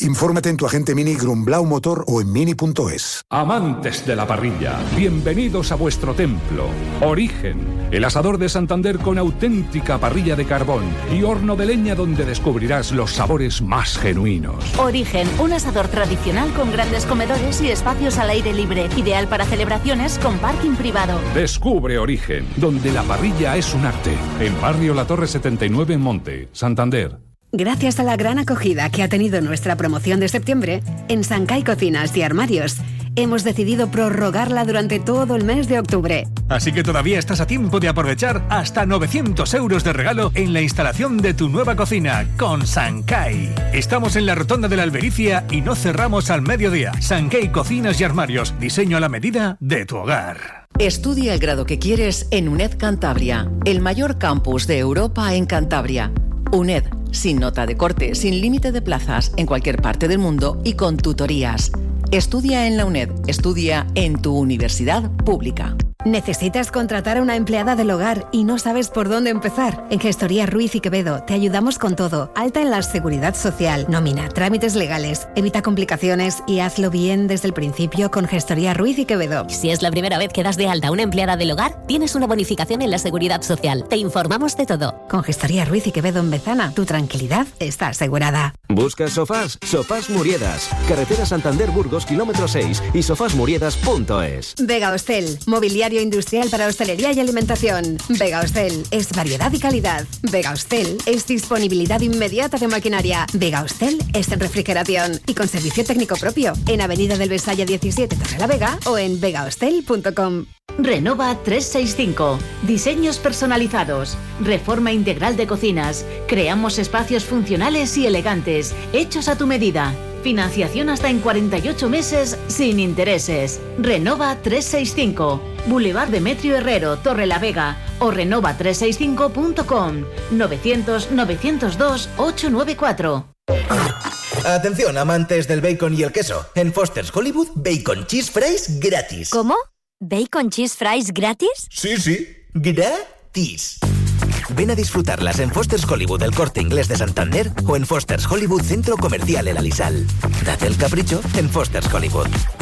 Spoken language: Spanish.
Infórmate en tu agente Mini Grumblau Motor o en mini.es. Amantes de la parrilla, bienvenidos a vuestro templo. Origen, el asador de Santander con auténtica parrilla de carbón y horno de leña donde descubrirás los sabores más genuinos. Origen, un asador tradicional con grandes comedores y espacios al aire libre, ideal para celebraciones con parking privado. Descubre Origen, donde la parrilla es un arte. En Barrio La Torre 79 en Monte, Santander. Gracias a la gran acogida que ha tenido nuestra promoción de septiembre, en Sancay Cocinas y Armarios hemos decidido prorrogarla durante todo el mes de octubre. Así que todavía estás a tiempo de aprovechar hasta 900 euros de regalo en la instalación de tu nueva cocina con Sancay. Estamos en la Rotonda de la Albericia y no cerramos al mediodía. Sancay Cocinas y Armarios, diseño a la medida de tu hogar. Estudia el grado que quieres en UNED Cantabria, el mayor campus de Europa en Cantabria. UNED, sin nota de corte, sin límite de plazas, en cualquier parte del mundo y con tutorías. Estudia en la UNED, estudia en tu universidad pública. ¿Necesitas contratar a una empleada del hogar y no sabes por dónde empezar? En Gestoría Ruiz y Quevedo te ayudamos con todo. Alta en la seguridad social, nómina, trámites legales. Evita complicaciones y hazlo bien desde el principio con Gestoría Ruiz y Quevedo. Si es la primera vez que das de alta a una empleada del hogar, tienes una bonificación en la seguridad social. Te informamos de todo. Con Gestoría Ruiz y Quevedo en Bezana, tu tranquilidad está asegurada. ¿Buscas sofás? Sofás Muriedas. Carretera Santander-Burgos, kilómetro 6 y sofásmuriedas.es. Vega Hostel, mobiliario industrial para hostelería y alimentación. Vega Hostel es variedad y calidad. Vega Hostel es disponibilidad inmediata de maquinaria. Vega Hostel es en refrigeración y con servicio técnico propio en Avenida del Besaya 17, Torrelavega o en vegahostel.com. Renova 365. Diseños personalizados. Reforma integral de cocinas. Creamos espacios funcionales y elegantes, hechos a tu medida. Financiación hasta en 48 meses sin intereses. Renova 365. Boulevard Demetrio Herrero, Torrelavega o renova365.com. 900-902-894. Atención, amantes del bacon y el queso. En Foster's Hollywood, bacon cheese fries gratis. ¿Cómo? ¿Bacon cheese fries gratis? Sí, gratis. Ven a disfrutarlas en Foster's Hollywood, el Corte Inglés de Santander o en Foster's Hollywood Centro Comercial El Alisal. Date el capricho en Foster's Hollywood.